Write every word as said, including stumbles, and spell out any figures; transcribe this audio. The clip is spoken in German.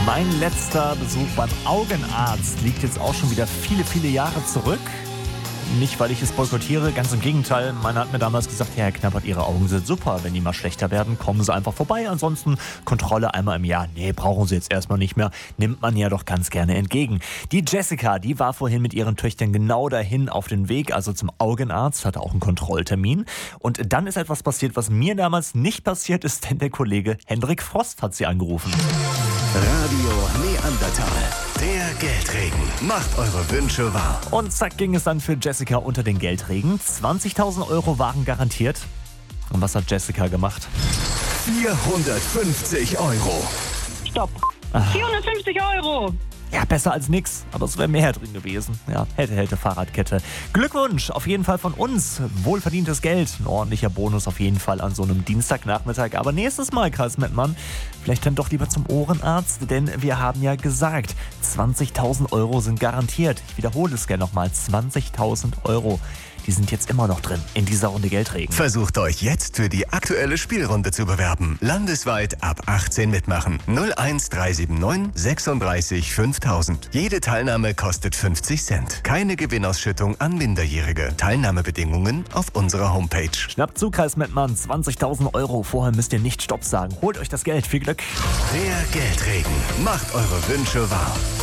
Mein letzter Besuch beim Augenarzt liegt jetzt auch schon wieder viele, viele Jahre zurück. Nicht, weil ich es boykottiere, ganz im Gegenteil. Meine hat mir damals gesagt, ja, Herr Knappert, Ihre Augen sind super. Wenn die mal schlechter werden, kommen Sie einfach vorbei. Ansonsten Kontrolle einmal im Jahr. Nee, brauchen Sie jetzt erstmal nicht mehr. Nimmt man ja doch ganz gerne entgegen. Die Jessica, die war vorhin mit ihren Töchtern genau dahin auf den Weg, also zum Augenarzt, hatte auch einen Kontrolltermin. Und dann ist etwas passiert, was mir damals nicht passiert ist, denn der Kollege Hendrik Frost hat sie angerufen. Radio Neandertal, der Geldregen. Macht eure Wünsche wahr. Und zack ging es dann für Jessica unter den Geldregen. zwanzigtausend Euro waren garantiert. Und was hat Jessica gemacht? vierhundertfünfzig Euro. Stopp. vierhundertfünfzig Euro. Ja, besser als nix, aber es wäre mehr drin gewesen. Ja, hätte, hätte, Fahrradkette. Glückwunsch, auf jeden Fall von uns. Wohlverdientes Geld, ein ordentlicher Bonus auf jeden Fall an so einem Dienstagnachmittag. Aber nächstes Mal, Karls Mettmann, vielleicht dann doch lieber zum Ohrenarzt, denn wir haben ja gesagt, zwanzigtausend Euro sind garantiert. Ich wiederhole es gerne nochmal, zwanzigtausend Euro. Die sind jetzt immer noch drin in dieser Runde Geldregen. Versucht euch jetzt für die aktuelle Spielrunde zu bewerben. Landesweit ab achtzehn mitmachen. null eins drei sieben neun sechsunddreißig fünftausend. Jede Teilnahme kostet fünfzig Cent. Keine Gewinnausschüttung an Minderjährige. Teilnahmebedingungen auf unserer Homepage. Schnappt zu, Kreis Mettmann, zwanzigtausend Euro. Vorher müsst ihr nicht Stopp sagen. Holt euch das Geld. Viel Glück. Der Geldregen. Macht eure Wünsche wahr.